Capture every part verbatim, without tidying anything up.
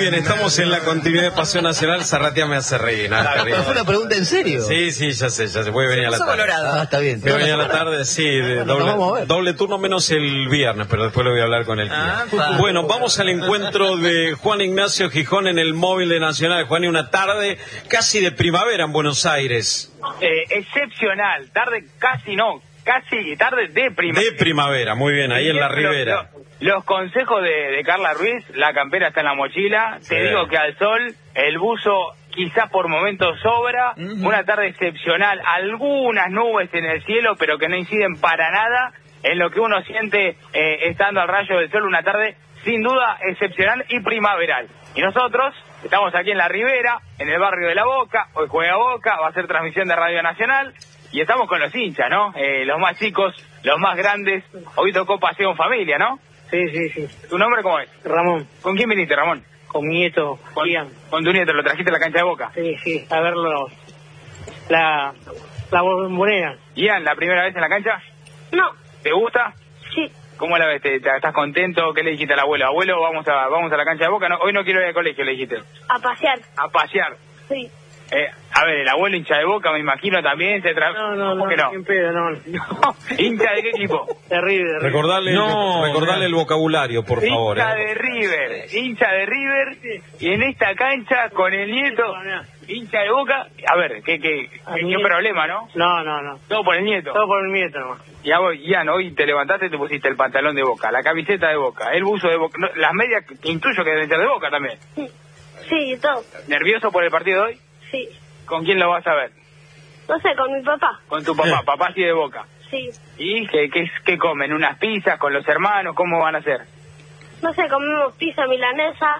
bien, estamos en la continuidad de Paseo Nacional. Zarratea me hace reír. ¿No? Pero fue una pregunta en serio. Sí, sí, ya sé, ya sé. Voy a venir a la tarde. Ah, está bien. Voy a venir a la tarde, sí, de doble, doble turno menos el viernes, pero después lo voy a hablar con el Ah, bueno, vamos al encuentro de Juan Ignacio Gijón en el móvil de Nacional. Juan, y una tarde casi de primavera en Buenos Aires. Eh, excepcional, tarde casi no, casi tarde de primavera. De primavera, muy bien, ahí en la ribera. Los, los consejos de, de Carla Ruiz, la campera está en la mochila, sí. Te digo que al sol, el buzo quizás por momentos sobra, uh-huh. Una tarde excepcional, algunas nubes en el cielo, pero que no inciden para nada en lo que uno siente eh, estando al rayo del sol, una tarde sin duda excepcional y primaveral. Y nosotros estamos aquí en la Ribera, en el barrio de La Boca, hoy juega Boca, va a ser transmisión de Radio Nacional, y estamos con los hinchas, ¿no? Eh, los más chicos, los más grandes, hoy tocó paseo en familia, ¿no? Sí, sí, sí. ¿Tu nombre cómo es? Ramón. ¿Con quién viniste, Ramón? Con mi nieto, con, Ian. ¿Con tu nieto? ¿Lo trajiste a la cancha de Boca? Sí, sí, a verlo, la, la bombonera. Ian, ¿la primera vez en la cancha? No. ¿Te gusta? Sí. ¿Cómo la ves? ¿Te, te, ¿Estás contento? ¿Qué le dijiste al abuelo? Abuelo, vamos a vamos a la cancha de Boca. No, hoy no quiero ir al colegio, le dijiste. A pasear. A pasear. Sí. Eh, a ver, el abuelo hincha de Boca, me imagino también. Se tra... No, no, ¿Cómo no, que no? Sin pedo, no. no. ¿Hincha de qué equipo? De River. Recordarle, no, el, recordarle el vocabulario, por favor. Hincha eh. de River, hincha de River, y en esta cancha con el nieto, hincha de Boca. A ver, ¿qué, qué, qué, qué problema, no? No, no, no. Todo por el nieto. Todo por el nieto, nomás. Y a vos, Ian, hoy te levantaste y te pusiste el pantalón de Boca, la camiseta de Boca, el buzo de Boca, no, las medias, intuyo que deben ser de Boca también. Sí, todo. ¿Nervioso por el partido de hoy? Sí. ¿Con quién lo vas a ver? No sé, con mi papá. Con tu papá, papá sí de Boca. Sí. ¿Y qué, qué, qué comen? ¿Unas pizzas con los hermanos? ¿Cómo van a hacer? No sé, comemos pizza milanesa.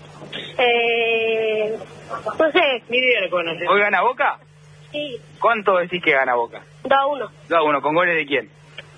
Eh... No sé. Ni idea de qué van a hacer. ¿Hoy gana Boca? Sí. ¿Cuánto decís que gana Boca? dos a uno. dos a uno, ¿con goles de quién?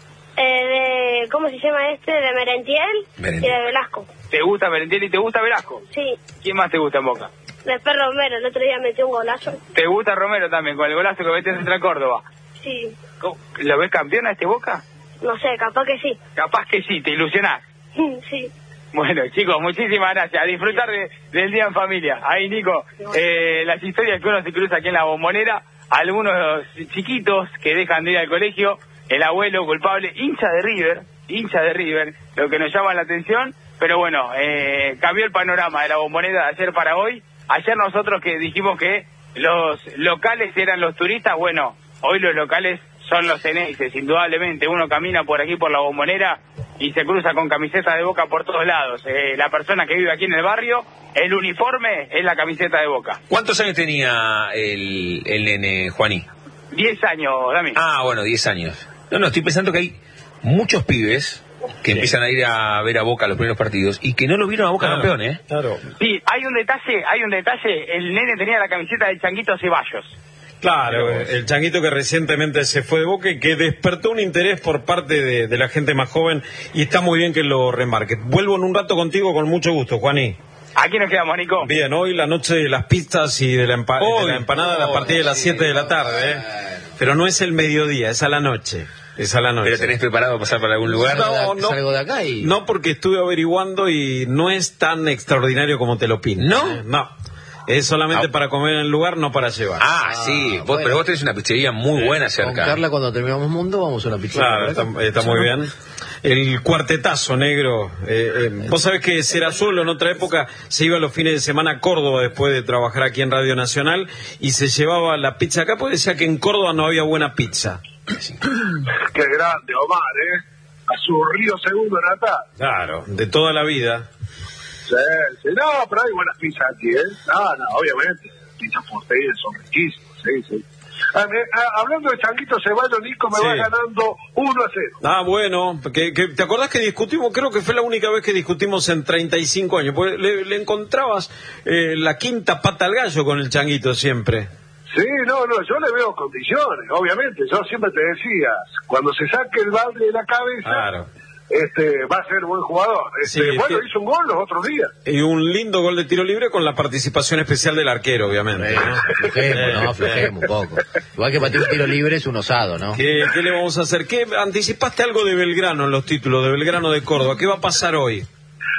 Eh, de... ¿Cómo se llama este? De Merentiel, Merentiel. Y de Velasco. ¿Te gusta Merentiel y te gusta Velasco? Sí. ¿Quién más te gusta en Boca? Después Romero, el otro día metió un golazo. ¿Te gusta Romero también, con el golazo que metió contra Córdoba? Sí. ¿Lo ves campeón a este Boca? No sé, capaz que sí. Capaz que sí, ¿te ilusionás? Sí. Bueno, chicos, muchísimas gracias. A disfrutar de, del día en familia. Ahí, Nico, eh, las historias que uno se cruza aquí en la Bombonera, algunos chiquitos que dejan de ir al colegio, el abuelo culpable, hincha de River, hincha de River, lo que nos llama la atención, pero bueno, eh, cambió el panorama de la Bombonera de ayer para hoy. Ayer nosotros que dijimos que los locales eran los turistas, bueno, hoy los locales son los ceneices, indudablemente. Uno camina por aquí por la Bombonera y se cruza con camiseta de Boca por todos lados. Eh, la persona que vive aquí en el barrio, el uniforme es la camiseta de Boca. ¿Cuántos años tenía el, el nene, Juaní? Diez años, Dami. Ah, bueno, diez años. No, no, estoy pensando que hay muchos pibes que sí. empiezan a ir a ver a Boca los primeros partidos y que no lo vieron a Boca claro, campeón, ¿eh? Claro. Sí, hay un detalle, hay un detalle. El nene tenía la camiseta del Changuito Ceballos. Claro, el Changuito que recientemente se fue de Boca y que despertó un interés por parte de, de la gente más joven, y está muy bien que lo remarque. Vuelvo en un rato contigo con mucho gusto, Juaní. Aquí nos quedamos, Nico. Bien, hoy la noche de las pizzas y de la, empa hoy, de la empanada a partir de las siete de la tarde, ¿eh? Pero no es el mediodía, es a la noche. Es a la noche. ¿Pero tenés preparado pasar para algún lugar? No, no, ¿Salgo de acá y... no, porque estuve averiguando y no es tan extraordinario como te lo pintan. ¿No? ¿eh? No. Es solamente ah. para comer en el lugar, no para llevar. Ah, ah sí. Vos, bueno. Pero vos tenés una pizzería muy sí. buena cerca. Con Carla, cuando terminamos Mundo, vamos a una pizzería. Claro, está, está muy bien. El cuartetazo, negro. Eh, eh, vos sabés que Serazuelo en otra época se iba los fines de semana a Córdoba después de trabajar aquí en Radio Nacional y se llevaba la pizza acá, porque decía que en Córdoba no había buena pizza. Sí. Qué grande, Omar, ¿eh? A su río segundo natal. Claro, de toda la vida. Sí, sí, no, pero hay buenas pizzas aquí, ¿eh? No, no, obviamente. Pizzas porteñas son riquísimas, sí, sí. Ah, me, ah, hablando de Changuito Ceballos, Nico, me sí. va ganando uno a cero. Ah, bueno, que, que, ¿te acordás que discutimos? Creo que fue la única vez que discutimos en treinta y cinco años, porque le, le encontrabas eh, la quinta pata al gallo con el Changuito siempre. Sí, no, no, yo le veo condiciones, obviamente. Yo siempre te decía, cuando se saque el balde de la cabeza, claro. este va a ser buen jugador. Este, sí, bueno, que... hizo un gol los otros días. Y un lindo gol de tiro libre con la participación especial del arquero, obviamente. Eh, ¿no? Aflojemos, no, aflojemos un poco. Igual que para ti un tiro libre es un osado, ¿no? ¿Qué, ¿Qué le vamos a hacer? ¿Qué anticipaste algo de Belgrano en los títulos, de Belgrano de Córdoba? ¿Qué va a pasar hoy?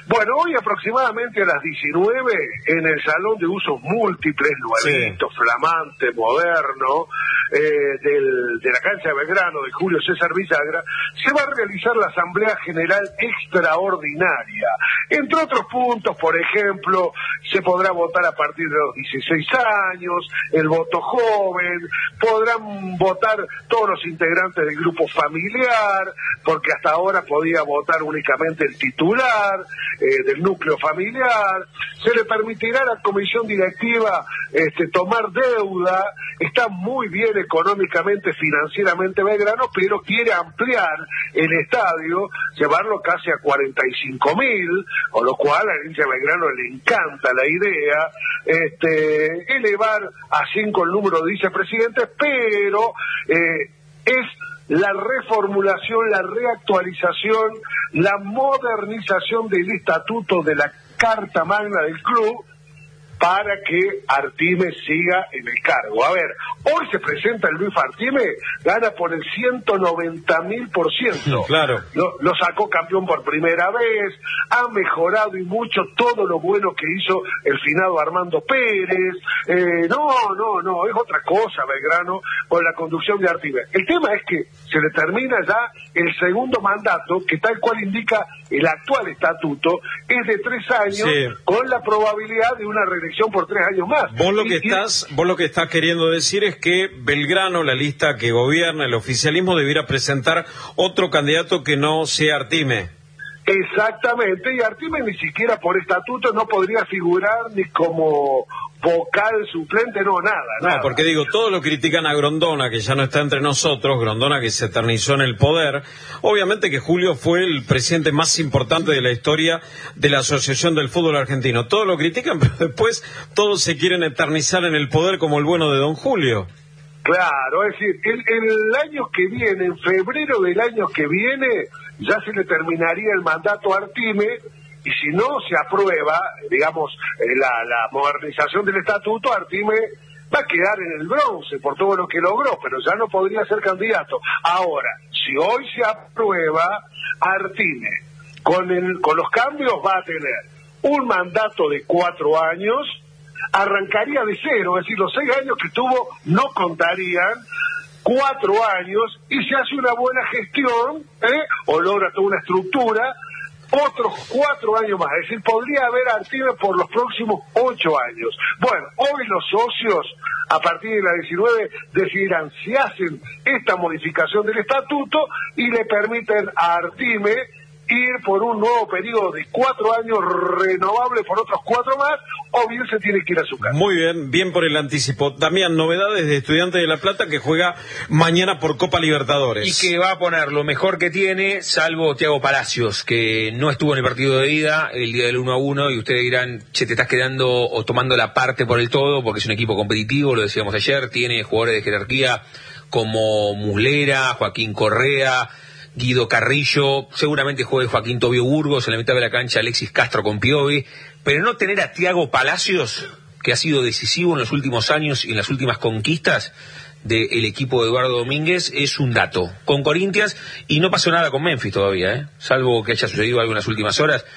Bueno, hoy aproximadamente a las diecinueve, en el Salón de Usos Múltiples, nuevito, sí. flamante, moderno, eh, del, de la cancha de Belgrano, de Julio César Villagra, se va a realizar la Asamblea General Extraordinaria. Entre otros puntos, por ejemplo, se podrá votar a partir de los dieciséis años, el voto joven, podrán votar todos los integrantes del grupo familiar, porque hasta ahora podía votar únicamente el titular eh, del núcleo familiar. Se le permitirá a la comisión directiva este, tomar deuda. Está muy bien económicamente, financieramente Belgrano, pero quiere ampliar el estadio, llevarlo casi a cuarenta y cinco mil, con lo cual a hincha Belgrano le encanta la idea, este, elevar a cinco el número de vicepresidentes, pero eh, es la reformulación, la reactualización, la modernización del estatuto de la Carta Magna del club, para que Artimes siga en el cargo. A ver, hoy se presenta el Luis Artimes, gana por el ciento noventa mil por ciento. Claro. Lo, lo sacó campeón por primera vez, ha mejorado y mucho todo lo bueno que hizo el finado Armando Pérez. Eh, no, no, no, es otra cosa Belgrano con la conducción de Artimes. El tema es que se le termina ya el segundo mandato, que tal cual indica el actual estatuto, es de tres años, sí. con la probabilidad de una reelección por tres años más. Vos lo que y, estás, vos lo que estás queriendo decir es que Belgrano, la lista que gobierna el oficialismo, debiera presentar otro candidato que no sea Artimes. Exactamente, y Artimes ni siquiera por estatuto no podría figurar ni como vocal suplente, no, nada, nada. No, porque digo, todos lo critican a Grondona, que ya no está entre nosotros, Grondona que se eternizó en el poder. Obviamente que Julio fue el presidente más importante de la historia de la Asociación del Fútbol Argentino. Todos lo critican, pero después todos se quieren eternizar en el poder como el bueno de don Julio. Claro, es decir, el, el año que viene, en febrero del año que viene, ya se le terminaría el mandato a Artimes, y si no se aprueba, digamos, la, la modernización del estatuto, Artimes va a quedar en el bronce por todo lo que logró, pero ya no podría ser candidato. Ahora, si hoy se aprueba, Artimes, con, el, con los cambios va a tener un mandato de cuatro años, arrancaría de cero, es decir, los seis años que tuvo no contarían, cuatro años, y se hace una buena gestión, ¿eh? o logra toda una estructura, otros cuatro años más, es decir, podría haber Artimes por los próximos ocho años. Bueno, hoy los socios, a partir de la diecinueve, decidirán si hacen esta modificación del estatuto y le permiten a Artimes ir por un nuevo periodo de cuatro años renovable por otros cuatro más, o bien se tiene que ir a su casa. Muy bien, bien por el anticipo. Damián, novedades de Estudiantes de La Plata que juega mañana por Copa Libertadores. Y que va a poner lo mejor que tiene, salvo Thiago Palacios, que no estuvo en el partido de ida el día del uno a uno, y ustedes dirán, che, te estás quedando o tomando la parte por el todo, porque es un equipo competitivo, lo decíamos ayer, tiene jugadores de jerarquía como Muslera, Joaquín Correa, Guido Carrillo, seguramente juegue Joaquín Tobio Burgos, en la mitad de la cancha Alexis Castro con Piovi, pero no tener a Thiago Palacios, que ha sido decisivo en los últimos años y en las últimas conquistas del equipo de Eduardo Domínguez, es un dato. Con Corinthians, y no pasó nada con Memphis todavía, ¿eh? Salvo que haya sucedido algo en las últimas horas,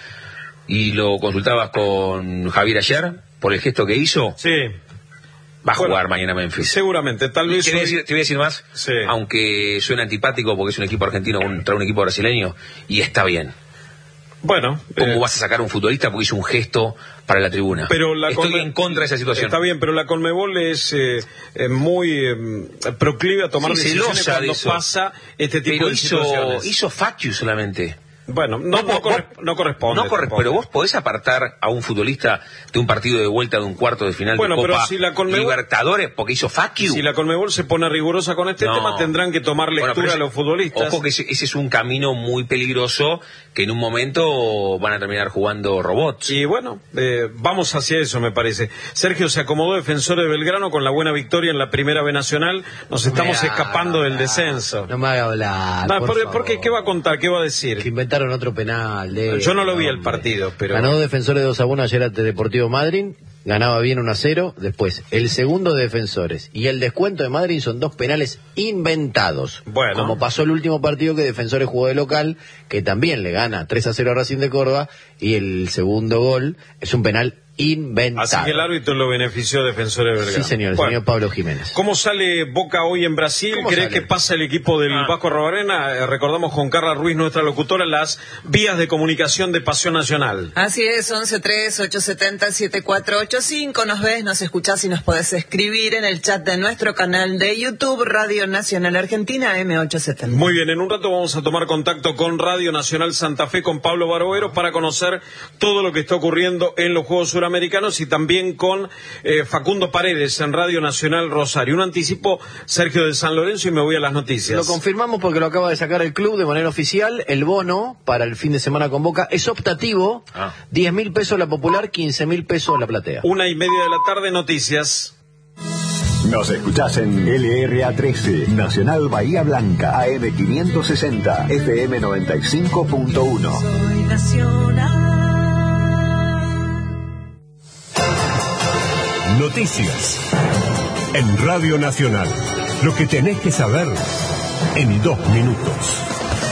y lo consultabas con Javier ayer, por el gesto que hizo. Sí. Va a bueno, jugar mañana Memphis. Seguramente, tal vez... Te voy a decir, te voy a decir más, sí. aunque suena antipático porque es un equipo argentino contra un equipo brasileño, y está bien. Bueno... ¿Cómo eh... vas a sacar a un futbolista porque hizo un gesto para la tribuna? Pero la Estoy Conme... en contra de esa situación. Está bien, pero la Conmebol es eh, eh, muy eh, proclive a tomar sí, decisiones cuando de pasa este tipo pero de hizo, situaciones. hizo Facciu solamente. Bueno, no, no, vos, corre, no corresponde. No corre, pero vos podés apartar a un futbolista de un partido de vuelta de un cuarto de final bueno, de Copa pero si la Conmebol, Libertadores porque hizo Facciu. Si la Conmebol se pone rigurosa con este no. tema, tendrán que tomar lectura bueno, ese, a los futbolistas. Ojo que ese, ese es un camino muy peligroso, que en un momento van a terminar jugando robots. Y bueno, eh, vamos hacia eso, me parece. Sergio, se acomodó Defensor de Belgrano con la buena victoria en la Primera B Nacional. Nos no estamos escapando hablar, del descenso. No me haga hablar. No, por por, favor. ¿por qué? ¿Qué va a contar? ¿Qué va a decir? Que inventaron otro penal. De, Yo no lo vi no, el partido, pero... Ganó Defensores dos a uno ayer ante Deportivo Madryn. ganaba bien uno a cero, después el segundo de Defensores y el descuento de Madrid son dos penales inventados. Bueno. Como pasó el último partido que Defensores jugó de local, que también le gana tres a cero a Racing de Córdoba, y el segundo gol es un penal inventado. Así que el árbitro lo benefició Defensores de Belgrano. Sí, señor, el bueno, señor Pablo Jiménez. ¿Cómo sale Boca hoy en Brasil? ¿Crees que pasa el equipo del ah. Vasco Arrobarena? Eh, recordamos con Carla Ruiz, nuestra locutora, las vías de comunicación de Pasión Nacional. Así es, once tres ocho siete cero siete cuatro ocho cinco. Nos ves, nos escuchás y nos podés escribir en el chat de nuestro canal de YouTube, Radio Nacional Argentina M ochocientos setenta. Muy bien, en un rato vamos a tomar contacto con Radio Nacional Santa Fe, con Pablo Baroveros, para conocer todo lo que está ocurriendo en los Juegos Suramericanos, y también con eh, Facundo Paredes en Radio Nacional Rosario. Un anticipo, Sergio de San Lorenzo, y me voy a las noticias. Lo confirmamos porque lo acaba de sacar el club de manera oficial. El bono para el fin de semana con Boca es optativo. Ah. diez mil pesos la popular, quince mil pesos la platea. Una y media de la tarde, noticias. Nos escuchás en L R A trece, Nacional Bahía Blanca, A M quinientos sesenta, F M noventa y cinco punto uno. Soy Nacional. Noticias en Radio Nacional. Lo que tenés que saber en dos minutos.